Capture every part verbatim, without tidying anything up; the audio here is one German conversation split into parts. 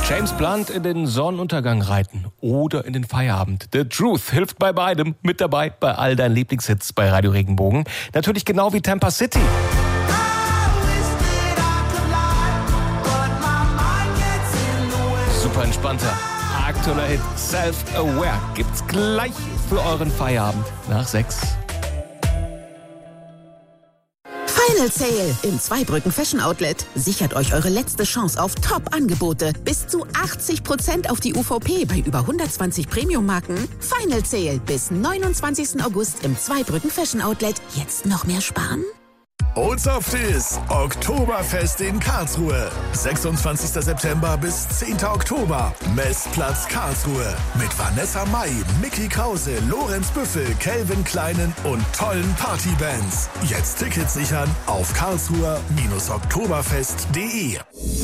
James Blunt in den Sonnenuntergang reiten oder in den Feierabend. The Truth hilft bei beidem. Mit dabei bei all deinen Lieblingshits bei Radio Regenbogen. Natürlich genau wie Tampa City. Super entspannter, aktueller Hit Self-Aware gibt's gleich für euren Feierabend nach sechs. Final Sale im Zweibrücken Fashion Outlet. Sichert euch eure letzte Chance auf Top-Angebote. Bis zu achtzig Prozent auf die U V P bei über hundertzwanzig Premium-Marken. Final Sale bis neunundzwanzigsten August im Zweibrücken Fashion Outlet. Jetzt noch mehr sparen? Olshoft ist Oktoberfest in Karlsruhe. sechsundzwanzigsten September bis zehnten Oktober. Messplatz Karlsruhe. Mit Vanessa Mai, Mickey Krause, Lorenz Büffel, Calvin Kleinen und tollen Partybands. Jetzt Tickets sichern auf karlsruher Oktoberfest punkt de.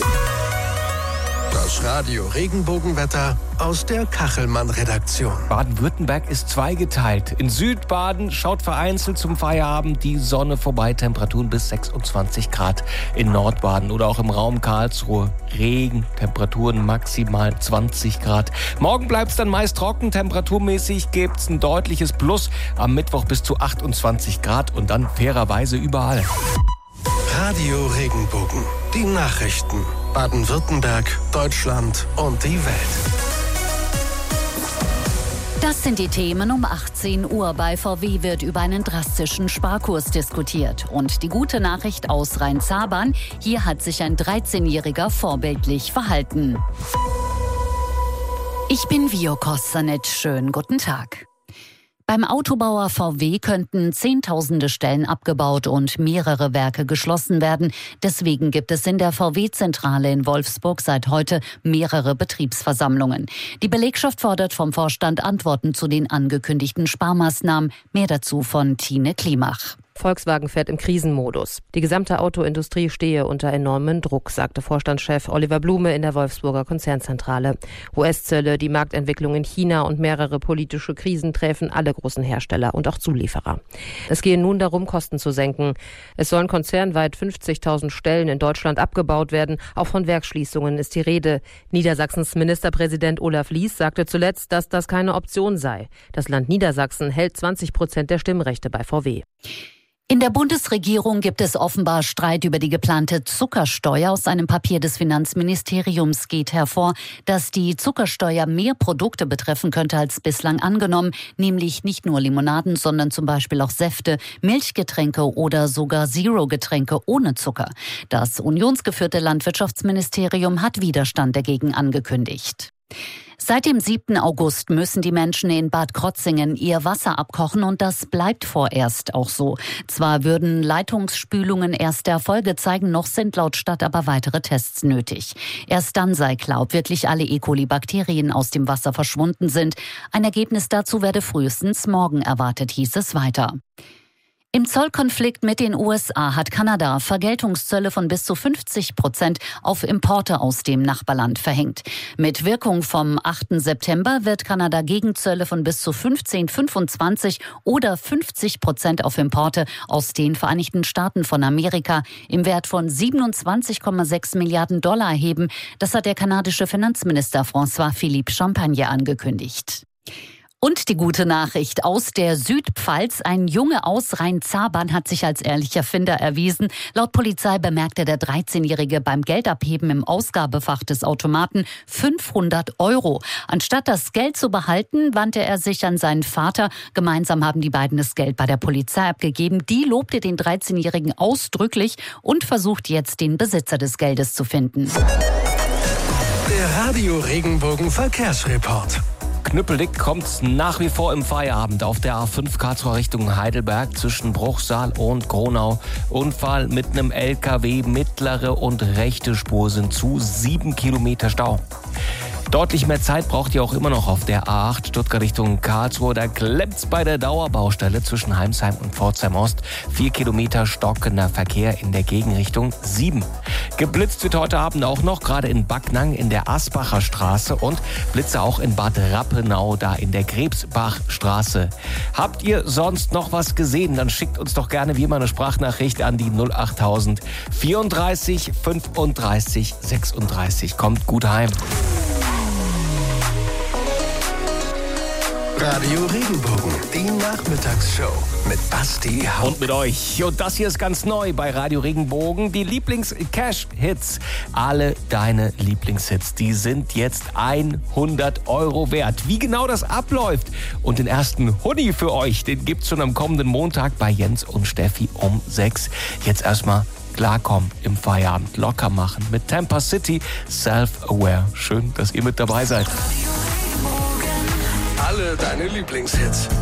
Das Radio Regenbogenwetter aus der Kachelmann-Redaktion. Baden-Württemberg ist zweigeteilt. In Südbaden schaut vereinzelt zum Feierabend die Sonne vorbei. Temperaturen bis sechsundzwanzig Grad. In Nordbaden oder auch im Raum Karlsruhe Regen. Temperaturen maximal zwanzig Grad. Morgen bleibt es dann meist trocken. Temperaturmäßig gibt es ein deutliches Plus. Am Mittwoch bis zu achtundzwanzig Grad und dann fairerweise überall. Radio Regenbogen. Die Nachrichten. Baden-Württemberg, Deutschland und die Welt. Das sind die Themen um achtzehn Uhr. Bei V W wird über einen drastischen Sparkurs diskutiert. Und die gute Nachricht aus Rhein-Zabern: Hier hat sich ein dreizehnjähriger vorbildlich verhalten. Ich bin Vio Kostanet. Schönen guten Tag. Beim Autobauer V W könnten Zehntausende Stellen abgebaut und mehrere Werke geschlossen werden. Deswegen gibt es in der V W-Zentrale in Wolfsburg seit heute mehrere Betriebsversammlungen. Die Belegschaft fordert vom Vorstand Antworten zu den angekündigten Sparmaßnahmen. Mehr dazu von Tine Klimach. Volkswagen fährt im Krisenmodus. Die gesamte Autoindustrie stehe unter enormem Druck, sagte Vorstandschef Oliver Blume in der Wolfsburger Konzernzentrale. U S-Zölle, die Marktentwicklung in China und mehrere politische Krisen treffen alle großen Hersteller und auch Zulieferer. Es gehe nun darum, Kosten zu senken. Es sollen konzernweit fünfzigtausend Stellen in Deutschland abgebaut werden. Auch von Werksschließungen ist die Rede. Niedersachsens Ministerpräsident Olaf Lies sagte zuletzt, dass das keine Option sei. Das Land Niedersachsen hält zwanzig Prozent der Stimmrechte bei V W. In der Bundesregierung gibt es offenbar Streit über die geplante Zuckersteuer. Aus einem Papier des Finanzministeriums geht hervor, dass die Zuckersteuer mehr Produkte betreffen könnte als bislang angenommen, nämlich nicht nur Limonaden, sondern zum Beispiel auch Säfte, Milchgetränke oder sogar Zero-Getränke ohne Zucker. Das unionsgeführte Landwirtschaftsministerium hat Widerstand dagegen angekündigt. Seit dem siebten August müssen die Menschen in Bad Krotzingen ihr Wasser abkochen und das bleibt vorerst auch so. Zwar würden Leitungsspülungen erste Erfolge zeigen, noch sind laut Stadt aber weitere Tests nötig. Erst dann sei klar, ob wirklich alle E. coli-Bakterien aus dem Wasser verschwunden sind. Ein Ergebnis dazu werde frühestens morgen erwartet, hieß es weiter. Im Zollkonflikt mit den U S A hat Kanada Vergeltungszölle von bis zu fünfzig Prozent auf Importe aus dem Nachbarland verhängt. Mit Wirkung vom achten September wird Kanada Gegenzölle von bis zu fünfzehn, fünfundzwanzig oder fünfzig Prozent auf Importe aus den Vereinigten Staaten von Amerika im Wert von siebenundzwanzig Komma sechs Milliarden Dollar erheben. Das hat der kanadische Finanzminister François-Philippe Champagne angekündigt. Und die gute Nachricht aus der Südpfalz: Ein Junge aus Rhein-Zabern hat sich als ehrlicher Finder erwiesen. Laut Polizei bemerkte der dreizehnjährige beim Geldabheben im Ausgabefach des Automaten fünfhundert Euro. Anstatt das Geld zu behalten, wandte er sich an seinen Vater. Gemeinsam haben die beiden das Geld bei der Polizei abgegeben. Die lobte den dreizehnjährigen ausdrücklich und versucht jetzt, den Besitzer des Geldes zu finden. Der Radio Regenbogen Verkehrsreport. Knüppeldick kommt's nach wie vor im Feierabend auf der A fünf Karlsruhe Richtung Heidelberg zwischen Bruchsal und Gronau. Unfall mit einem L K W, mittlere und rechte Spur sind zu, sieben Kilometer Stau. Deutlich mehr Zeit braucht ihr auch immer noch auf der A acht Stuttgart Richtung Karlsruhe. Da klemmt's bei der Dauerbaustelle zwischen Heimsheim und Pforzheim Ost. Vier Kilometer stockender Verkehr in der Gegenrichtung. Sieben. Geblitzt wird heute Abend auch noch, gerade in Backnang in der Asbacher Straße und Blitze auch in Bad Rappenau, da in der Krebsbachstraße. Habt ihr sonst noch was gesehen? Dann schickt uns doch gerne wie immer eine Sprachnachricht an die null achttausend vierunddreißig fünfunddreißig sechsunddreißig. Kommt gut heim. Radio Regenbogen, die Nachmittagsshow mit Basti Haupt. Und mit euch. Und das hier ist ganz neu bei Radio Regenbogen. Die Lieblings-Cash-Hits. Alle deine Lieblingshits, die sind jetzt hundert Euro wert. Wie genau das abläuft und den ersten Hoodie für euch, den gibt's schon am kommenden Montag bei Jens und Steffi um sechs. Jetzt erstmal klarkommen im Feierabend, locker machen mit Tampa City, Self-Aware. Schön, dass ihr mit dabei seid. Alle deine Lieblingshits.